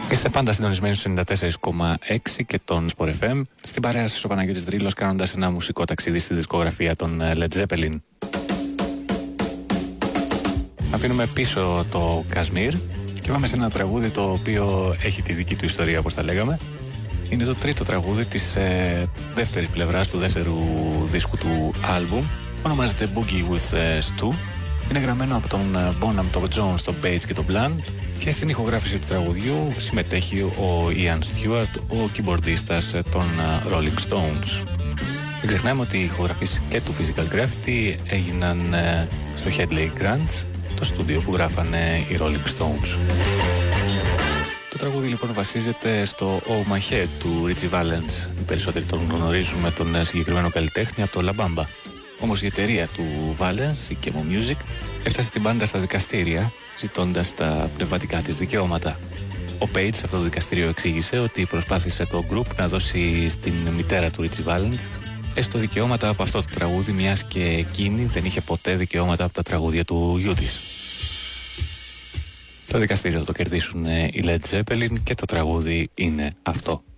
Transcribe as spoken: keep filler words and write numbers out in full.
Είστε πάντα συντονισμένοι στους ενενήντα τέσσερα κόμμα έξι και τον Sport εφ εμ. Στην παρέα σας ο Παναγιώτης Δρύλος, κάνοντας ένα μουσικό ταξίδι στη δισκογραφία των Led Zeppelin. Αφήνουμε πίσω το Κασμίρ και πάμε σε ένα τραγούδι το οποίο έχει τη δική του ιστορία, όπως τα λέγαμε. Είναι το τρίτο τραγούδι της ε, δεύτερης πλευράς του δεύτερου δίσκου του άλμπουμ. Ονομάζεται Boogie with Stu. Είναι γραμμένο από τον Bonham, τον Jones, τον Page και τον Blunt και στην ηχογράφηση του τραγουδιού συμμετέχει ο Ian Stewart, ο κιμπορδίστας των Rolling Stones. Δεν ξεχνάμε ότι οι ηχογραφήσεις και του Physical Graffiti έγιναν στο Headley Grange, το στούντιο που γράφανε οι Rolling Stones. Το τραγούδι λοιπόν βασίζεται στο Oh My Head του Ritchie Valens. Οι περισσότεροι τον γνωρίζουμε τον συγκεκριμένο καλλιτέχνη από το La Bamba. Όμως η εταιρεία του Valens, η Chemo Music, έφτασε την μπάντα στα δικαστήρια ζητώντας τα πνευματικά της δικαιώματα. Ο Page σε αυτό το δικαστήριο εξήγησε ότι προσπάθησε το group να δώσει στην μητέρα του Ritchie Valens έστω δικαιώματα από αυτό το τραγούδι, μιας και εκείνη δεν είχε ποτέ δικαιώματα από τα τραγούδια του γιού της. Το δικαστήριο θα το κερδίσουν οι Led Zeppelin και το τραγούδι είναι αυτό.